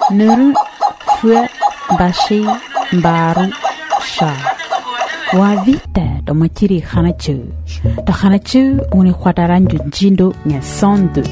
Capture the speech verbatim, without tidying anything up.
Nuru fue bashi baru sha. Wa vita do machiri khanachu. Do khanachu uni khwataranju jindo nya sondu.